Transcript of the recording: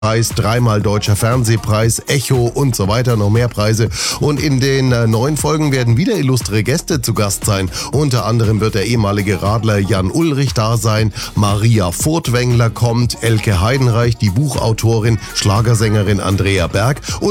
dreimal Deutscher Fernsehpreis, Echo und so weiter, noch mehr Preise. Und in den neuen Folgen werden wieder illustre Gäste zu Gast sein. Unter anderem wird der ehemalige Radler Jan Ullrich da sein, Maria Furtwängler kommt, Elke Heidenreich, die Buchautorin, Schlagersängerin Andrea Berg und